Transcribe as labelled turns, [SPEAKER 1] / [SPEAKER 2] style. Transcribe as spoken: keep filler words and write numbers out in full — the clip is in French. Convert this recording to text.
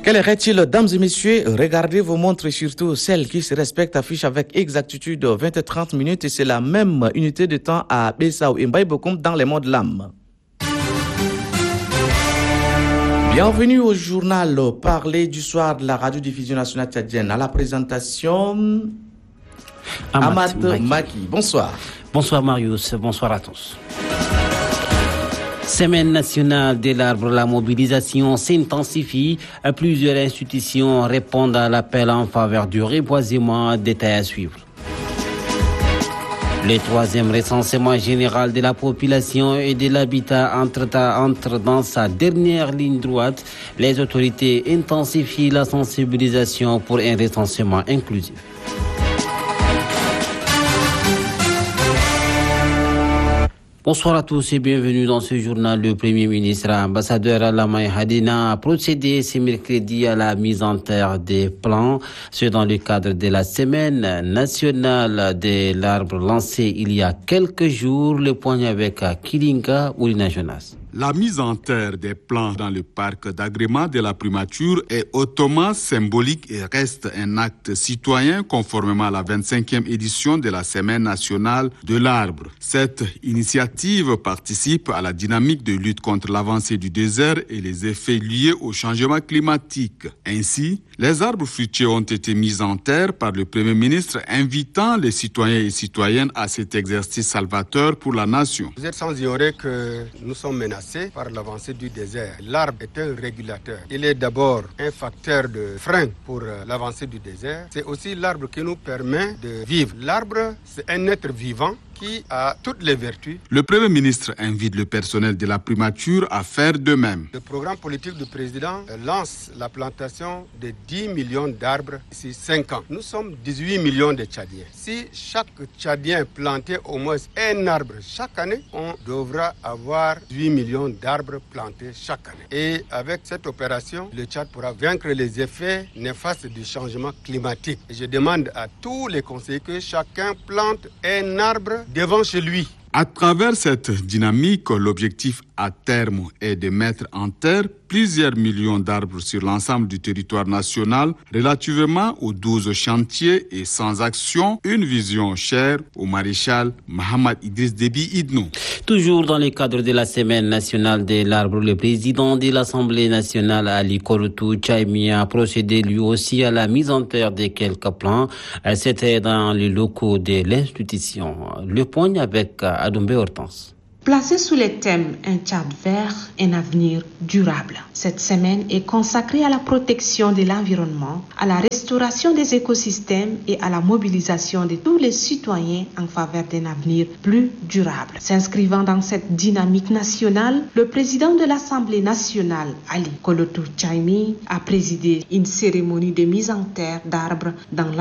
[SPEAKER 1] Quel irait-il, dames et messieurs? Regardez vos montres et surtout celles qui se respectent affichent avec exactitude vingt à trente minutes et c'est la même unité de temps à Bessau et Mbaïbokoum dans les mots de l'âme. Bienvenue au journal Parler du soir de la radiodiffusion nationale tchadienne. À la présentation, Amat Maki. Maki. Bonsoir.
[SPEAKER 2] Bonsoir Marius, bonsoir à tous. Semaine nationale de l'arbre, la mobilisation s'intensifie. Plusieurs institutions répondent à l'appel en faveur du reboisement. Détail à suivre. Le troisième recensement général de la population et de l'habitat entre, entre dans sa dernière ligne droite. Les autorités intensifient la sensibilisation pour un recensement inclusif. Bonsoir à tous et bienvenue dans ce journal. Le Premier ministre, ambassadeur Alamay Hadina, a procédé ce mercredi à la mise en terre des plans. C'est dans le cadre de la semaine nationale de l'arbre lancée il y a quelques jours. Le point avec Kilinga Oulina Jonas.
[SPEAKER 3] La mise en terre des plans dans le parc d'agrément de la primature est hautement symbolique et reste un acte citoyen conformément à la vingt-cinquième édition de la Semaine nationale de l'arbre. Cette initiative participe à la dynamique de lutte contre l'avancée du désert et les effets liés au changement climatique. Ainsi, les arbres fruitiers ont été mis en terre par le Premier ministre, invitant les citoyens et citoyennes à cet exercice salvateur pour la nation.
[SPEAKER 4] Vous êtes sans ignorer que nous sommes menacés par l'avancée du désert. L'arbre est un régulateur. Il est d'abord un facteur de frein pour l'avancée du désert. C'est aussi l'arbre qui nous permet de vivre. L'arbre, c'est un être vivant qui a toutes les vertus.
[SPEAKER 3] Le Premier ministre invite le personnel de la primature à faire de même.
[SPEAKER 4] Le programme politique du président lance la plantation de dix millions d'arbres d'ici cinq ans. Nous sommes dix-huit millions de Tchadiens. Si chaque Tchadien plantait au moins un arbre chaque année, on devra avoir huit millions d'arbres plantés chaque année. Et avec cette opération, le Tchad pourra vaincre les effets néfastes du changement climatique. Et je demande à tous les conseillers que chacun plante un arbre devant chez lui.
[SPEAKER 3] À travers cette dynamique, l'objectif à terme est de mettre en terre plusieurs millions d'arbres sur l'ensemble du territoire national relativement aux douze chantiers et sans action, une vision chère au maréchal Mohamed Idriss Déby Itno.
[SPEAKER 2] Toujours dans le cadre de la Semaine nationale de l'arbre, le président de l'Assemblée nationale, Ali Korotou Tchaimi, a procédé lui aussi à la mise en terre de quelques plans. C'était dans les locaux de l'institution. Le point avec Adombé Hortense.
[SPEAKER 5] Placé sous le thème « Un Tchad vert, un avenir durable », cette semaine est consacrée à la protection de l'environnement, à la restauration des écosystèmes et à la mobilisation de tous les citoyens en faveur d'un avenir plus durable. S'inscrivant dans cette dynamique nationale, le président de l'Assemblée nationale, Ali Korotou Tchaimi, a présidé une cérémonie de mise en terre d'arbres dans